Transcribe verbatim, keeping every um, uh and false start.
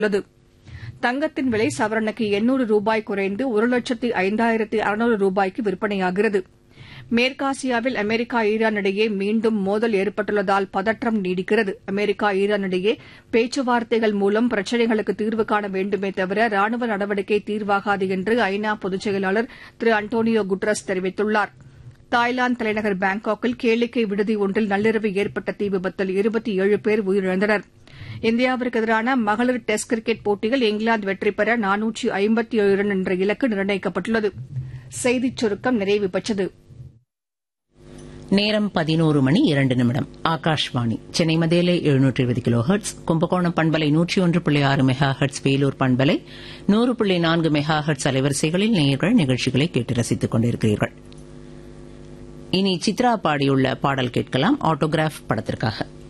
உள்ளது. தங்கத்தின் விலை சவரனுக்கு எண்ணூறு ரூபாய் குறைந்து ஒரு லட்சத்து ஐந்தாயிரத்து அறுநூறு ரூபாய்க்கு விற்பனையாகிறது. மேற்காசியாவில் அமெரிக்கா ஈரான் இடையே மீண்டும் மோதல் ஏற்பட்டுள்ளதால் பதற்றம் நீடிக்கிறது. அமெரிக்கா ஈரான் இடையே பேச்சுவார்த்தைகள் மூலம் பிரச்சினைகளுக்கு தீர்வு காண வேண்டுமே தவிர ராணுவ நடவடிக்கை தீர்வாகாது என்று ஐ நா பொதுச் செயலாளர் திரு அன்டோனியோ குட்ரஸ் தெரிவித்துள்ளார். தாய்லாந்து தலைநகர் பாங்காக்கில் கேளிக்கை விடுதி ஒன்றில் நள்ளிரவு ஏற்பட்ட தீ விபத்தில் இருபத்தி ஏழு பேர் உயிரிழந்தனர். இந்தியாவிற்கு எதிரான மகளிர் டெஸ்ட் கிரிக்கெட் போட்டியில் இங்கிலாந்து வெற்றி பெற நானூற்று ஐம்பத்தி ஏழு ரன் என்ற இலக்கு நிர்ணயிக்கப்பட்டுள்ளது. செய்திச் சுருக்கம் நிறைவு பெற்றது. நேரம் பதினோரு மணி இரண்டு நிமிடம். ஆகாஷ்வாணி சென்னை மதேலை எழுநூற்று இருபது கிலோ ஹெர்ட்ஸ், கும்பகோணம் பண்பலை நூற்றி ஒன்று புள்ளி ஆறு மெகா ஹெர்ட்ஸ், வேலூர் பண்பலை நூறு புள்ளி நான்கு மெகா ஹெர்ட்ஸ் அலைவரிசைகளில் நேயர்கள் நிகழ்ச்சிகளை கேட்டு ரசித்துக் கொண்டிருக்கிறீர்கள். இனி சித்ரா பாடியுள்ள பாடல் கேட்கலாம். ஆட்டோகிராஃப் படத்திற்காக.